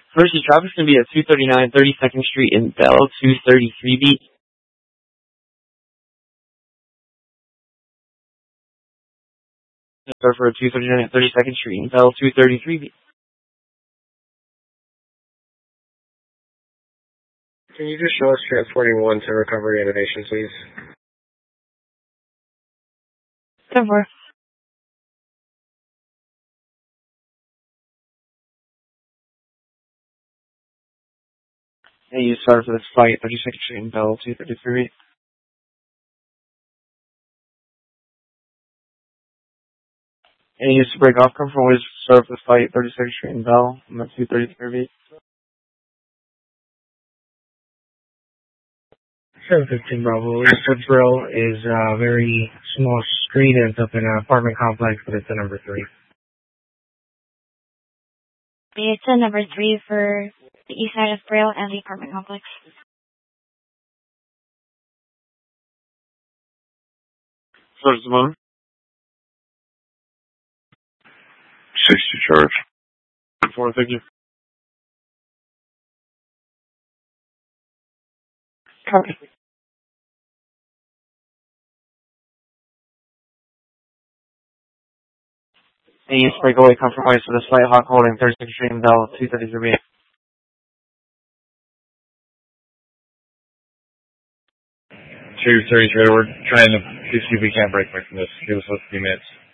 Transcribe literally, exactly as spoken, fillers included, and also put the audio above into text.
First, the traffic's going to be at two thirty-nine thirty-second Street in Bell, two thirty-three B. Sorry for two thirty-nine thirty-second Street in Bell, two thirty-three B. Can you just show us transporting one to recovery innovation, please? Over. And you started for this flight, thirty-second Street in Bell, two thirty-three B. And you used to break off, come from always start for this flight, thirty-second Street in Bell, two thirty-three B. seven fifteen Bravo. Eastwood Grill is a very small street. It's up in an apartment complex, but it's a number three. It's a number three for the east side of Braille and the apartment complex. First one. sixty charge. Four, thank you. Copy. And you break away, come from ice for the flight, hot holding, thirty-second Street in Bell, two thirty-three B. two thirty-three, we're trying to see if we can't break away from this. Give us a few minutes.